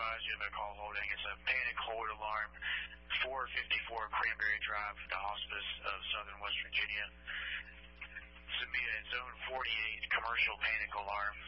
advise you of a call holding. It's a panic hold alarm, 454 Cranberry Drive, the Hospice of Southern West Virginia. This would be a Zone 48 commercial panic alarm.